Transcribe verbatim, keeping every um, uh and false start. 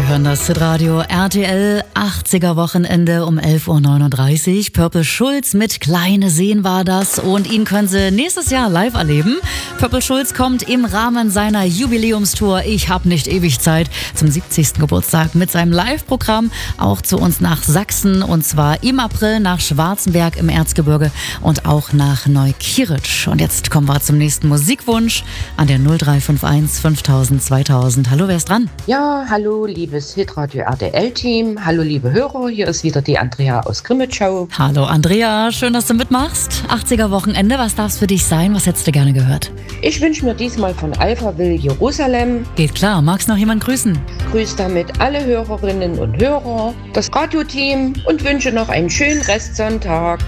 hören das Hitradio R T L achtziger Wochenende um elf Uhr neununddreißig. Purple Schulz mit Kleine Seen war das und ihn können Sie nächstes Jahr live erleben. Purple Schulz kommt im Rahmen seiner Jubiläumstour Ich hab nicht ewig Zeit zum siebzigsten Geburtstag mit seinem Live-Programm auch zu uns nach Sachsen und zwar im April nach Schwarzenberg im Erzgebirge und auch nach Neukirch. Und jetzt kommen wir zum nächsten Musikwunsch an der null drei fünf eins fünftausend zweitausend. Hallo, wer ist dran? Ja, hallo, liebes Hitradio R T L-Team. Hallo, liebe Hörer. Hier ist wieder die Andrea aus Grimmitschau. Hallo, Andrea. Schön, dass du mitmachst. achtziger Wochenende. Was darf es für dich sein? Was hättest du gerne gehört? Ich wünsche mir diesmal von Alphaville Jerusalem. Geht klar. Magst noch jemand grüßen? Grüß damit alle Hörerinnen und Hörer, das Radioteam und wünsche noch einen schönen Restsonntag.